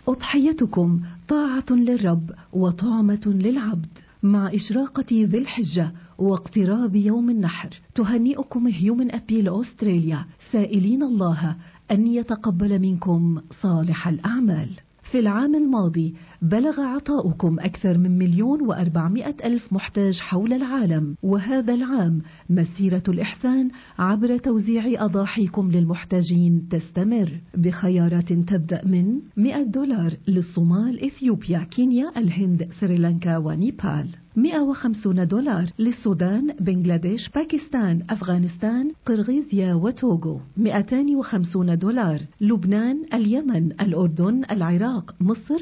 أضحيتكم طاعة للرب وطعمة للعبد. مع إشراقة ذي الحجة واقتراب يوم النحر، تهنئكم هيومن أبيل أستراليا، سائلين الله أن يتقبل منكم صالح الأعمال. في العام الماضي بلغ عطاؤكم أكثر من 1,400,000 محتاج حول العالم، وهذا العام مسيرة الإحسان عبر توزيع أضاحيكم للمحتاجين تستمر بخيارات تبدأ من $100 للصومال، إثيوبيا، كينيا، الهند، سريلانكا ونيبال. $150 للسودان، بنغلاديش، باكستان، أفغانستان، قرغيزيا وتوغو. $250 لبنان، اليمن، الأردن، العراق، مصر،